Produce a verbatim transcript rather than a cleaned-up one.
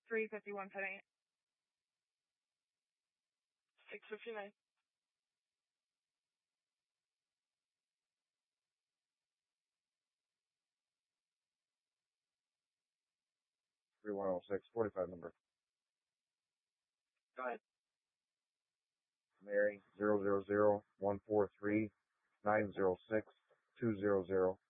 three fifty-one ten eight. six fifty-nine. three one oh six, forty-five number. Go ahead. Mary, zero zero zero one four three nine zero six two zero zero.